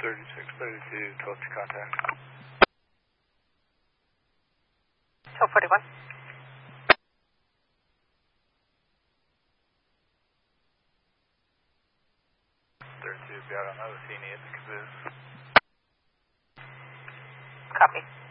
3632, 12 to contact. 1241. 32, be out on that with any of the caboose. Copy.